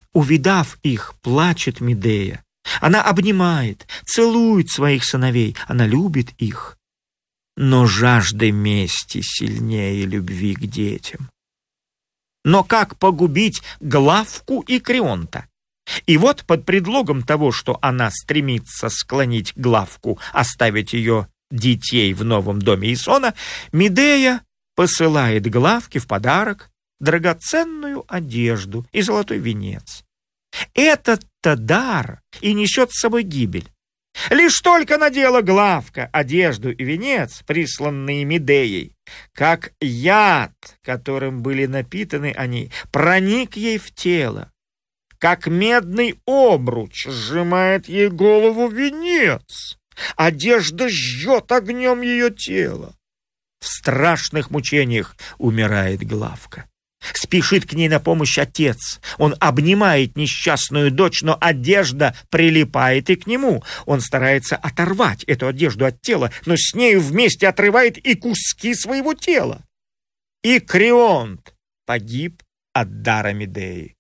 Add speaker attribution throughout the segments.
Speaker 1: Увидав их, плачет Медея. Она обнимает, целует своих сыновей, она любит их. Но жажда мести сильнее любви к детям. Но как погубить Главку и Крионта? И вот под предлогом того, что она стремится склонить Главку, оставить ее детей в новом доме Исона, Медея посылает Главке в подарок драгоценную одежду и золотой венец. Этот-то дар и несет с собой гибель. Лишь только надела Главка одежду и венец, присланные Медеей, как яд, которым были напитаны они, проник ей в тело, как медный обруч сжимает ей голову венец. Одежда жжет огнем ее тело. В страшных мучениях умирает Главка. Спешит к ней на помощь отец. Он обнимает несчастную дочь, но одежда прилипает и к нему. Он старается оторвать эту одежду от тела, но с нею вместе отрывает и куски своего тела. И Крионт погиб от дара Медеи.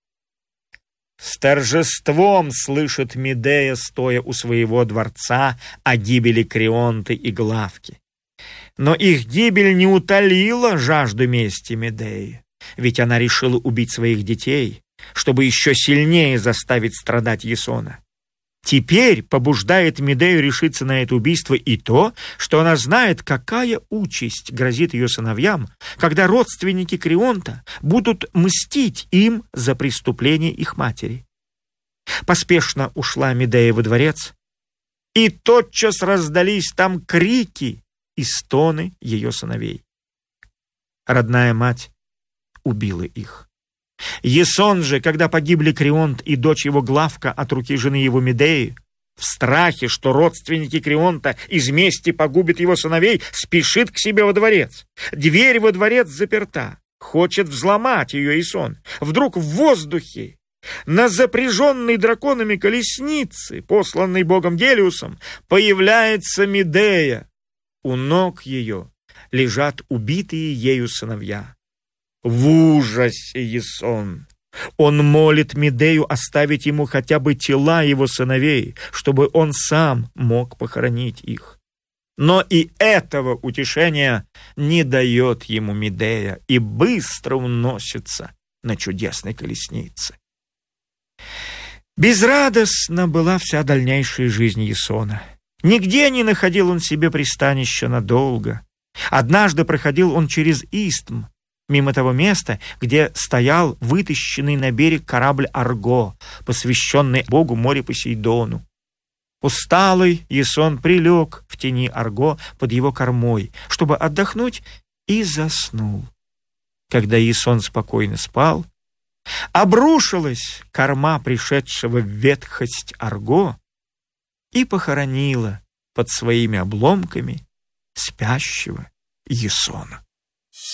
Speaker 1: С торжеством слышит Медея, стоя у своего дворца, о гибели Крионта и Главки. Но их гибель не утолила жажду мести Медеи. Ведь она решила убить своих детей, чтобы еще сильнее заставить страдать Ясона. Теперь побуждает Медею решиться на это убийство и то, что она знает, какая участь грозит ее сыновьям, когда родственники Крионта будут мстить им за преступление их матери. Поспешно ушла Медея во дворец, и тотчас раздались там крики и стоны ее сыновей. Родная мать убила их. Ясон же, когда погибли Крионт и дочь его Главка от руки жены его Медеи, в страхе, что родственники Крионта из мести погубят его сыновей, спешит к себе во дворец. Дверь во дворец заперта. Хочет взломать ее Ясон. Вдруг в воздухе, на запряженной драконами колеснице, посланной богом Гелиусом, появляется Медея. У ног ее лежат убитые ею сыновья. В ужасе Ясон. Он молит Медею оставить ему хотя бы тела его сыновей, чтобы он сам мог похоронить их. Но и этого утешения не дает ему Медея и быстро уносится на чудесной колеснице. Безрадостна была вся дальнейшая жизнь Ясона. Нигде не находил он себе пристанища надолго. Однажды проходил он через истм, мимо того места, где стоял вытащенный на берег корабль Арго, посвященный богу моря Посейдону. Усталый Ясон прилег в тени Арго под его кормой, чтобы отдохнуть, и заснул. Когда Ясон спокойно спал, обрушилась корма пришедшего в ветхость Арго и похоронила под своими обломками спящего Ясона.